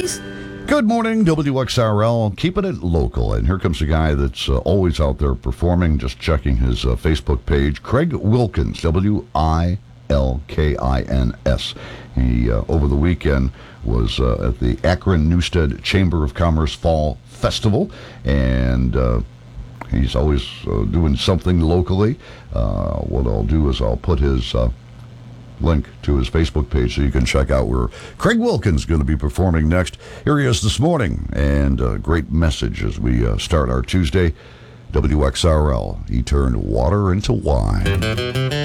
please. Good morning, WXRL. Keeping it local. And here comes a guy that's always out there performing, just checking his Facebook page. Craig Wilkins, Wilkins. He, over the weekend, was at the Akron Newstead Chamber of Commerce Fall Festival. And he's always doing something locally. What I'll do is I'll put his link to his Facebook page so you can check out where Craig Wilkins is going to be performing next. Here he is this morning, and a great message as we start our Tuesday. WXRL, he turned water into wine.